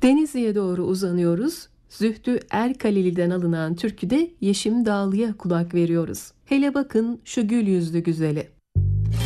Denizli'ye doğru uzanıyoruz. Zühtü Erkalili'den alınan türküde Yeşim Dağlı'ya kulak veriyoruz. Hele bakın şu gül yüzlü güzele.